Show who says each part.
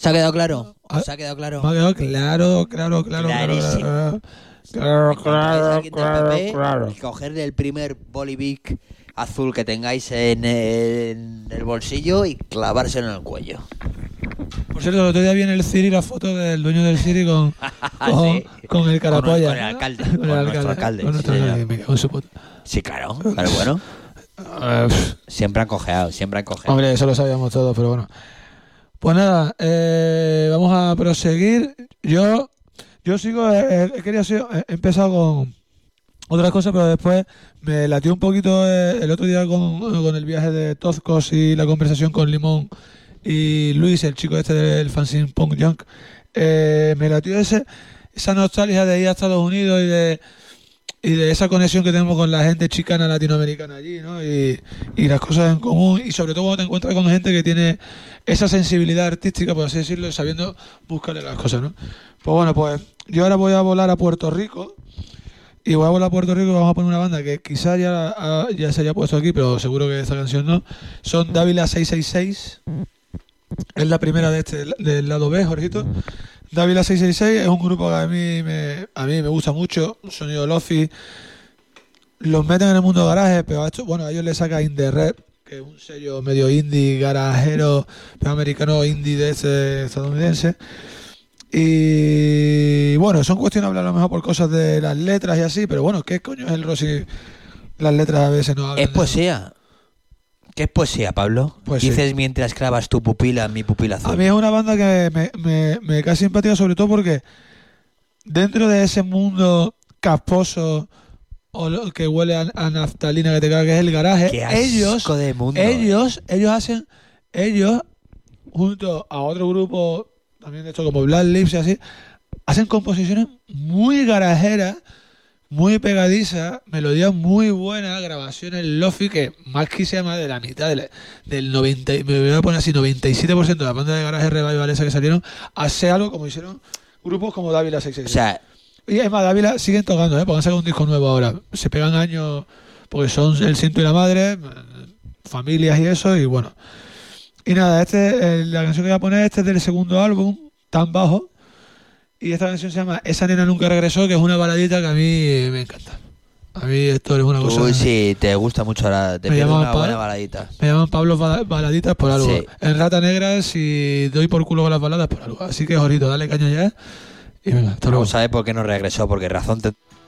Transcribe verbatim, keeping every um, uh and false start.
Speaker 1: ¿Se ha quedado claro? ¿Se ha quedado claro?
Speaker 2: Me ha quedado claro, claro, claro,
Speaker 1: Clarísimo.
Speaker 2: claro, claro, claro,
Speaker 1: Encontráis a
Speaker 2: claro,
Speaker 1: alguien del P P,
Speaker 2: claro.
Speaker 1: coger el primer bolivic azul que tengáis en, en el bolsillo y clavárselo en el cuello.
Speaker 2: Por cierto, el otro día vi en el Ciri la foto del dueño del Ciri con, con,
Speaker 1: Sí.
Speaker 2: con el carapolla.
Speaker 1: Con el alcalde,
Speaker 2: Con el
Speaker 1: con
Speaker 2: alcalde.
Speaker 1: nuestro alcalde,
Speaker 2: Con nuestro
Speaker 1: sí,
Speaker 2: alcalde.
Speaker 1: señor.
Speaker 2: Me cago en su puta.
Speaker 1: Sí, claro, claro, bueno.
Speaker 2: Uh,
Speaker 1: Siempre han cojeado, siempre han cojeado.
Speaker 2: Hombre, eso lo sabíamos todos, pero bueno. Pues nada, eh, vamos a proseguir. Yo yo sigo, eh, he, querido, he empezado con otras cosas, pero después me latió un poquito eh, el otro día con, con el viaje de Tozcos y la conversación con Limón y Luis, el chico este del fanzine Punk Junk. Eh, me latió ese, esa nostalgia de ir a Estados Unidos y de y de esa conexión que tenemos con la gente chicana latinoamericana allí, ¿no? Y, y las cosas en común, y sobre todo cuando te encuentras con gente que tiene esa sensibilidad artística, por así decirlo, y sabiendo buscarle las cosas, ¿no? Pues bueno, pues yo ahora voy a volar a Puerto Rico, y voy a volar a Puerto Rico y vamos a poner una banda que quizás ya, ya se haya puesto aquí, pero seguro que esta canción no. Son Dávila seiscientos sesenta y seis, es la primera de este, del lado B, Jorgito. Dávila seiscientos sesenta y seis es un grupo que a mí me, a mí me gusta mucho, un sonido lofi. Los meten en el mundo garaje, pero a, esto, bueno, a ellos les saca Indie Red, que es un sello medio indie, garajero, pero americano indie de ese estadounidense. Y bueno, son cuestionables a lo mejor por cosas de las letras y así, pero bueno, ¿qué coño es el rock si las letras a veces no hablan?
Speaker 1: Es poesía. ¿Qué es poesía, Pablo?
Speaker 2: Pues
Speaker 1: Dices
Speaker 2: sí.
Speaker 1: Mientras clavas tu pupila, mi pupila azul.
Speaker 2: A mí es una banda que me, me, me cae simpática, sobre todo porque dentro de ese mundo casposo o lo que huele a, a naftalina que te caga, que es el garaje,
Speaker 1: Qué asco
Speaker 2: ellos,
Speaker 1: de mundo,
Speaker 2: ellos, eh. ellos hacen, ellos, junto a otro grupo también de esto como Black Lips y así, hacen composiciones muy garajeras, muy pegadizas, melodías muy buenas, grabaciones lofi, que más que sea más de la mitad del, del noventa, me voy a poner así, noventa y siete por ciento de la banda de garaje revival esa que salieron, hace algo como hicieron grupos como Dávila seiscientos sesenta y seis.
Speaker 1: O sea,
Speaker 2: Y es más, Dávila siguen tocando, ¿eh? Porque han sacado un disco nuevo ahora. Se pegan años porque son el ciento y la madre, familias y eso, y bueno. Y nada, este, eh, la canción que voy a poner este es del segundo álbum, Tan Bajo. Y esta canción se llama Esa nena nunca regresó, que es una baladita que a mí me encanta. A mí esto es una cosa...
Speaker 1: Uy, sí, te gusta mucho la... Te
Speaker 2: me
Speaker 1: pides una
Speaker 2: pa-
Speaker 1: buena baladita.
Speaker 2: Me llaman Pablo Baladitas por algo.
Speaker 1: Sí.
Speaker 2: En Rata Negra, si doy por culo con las baladas, por algo. Así que, Jorito, dale caña ya. Y venga, hasta luego.
Speaker 1: Vamos a ver por qué no regresó, porque razón te...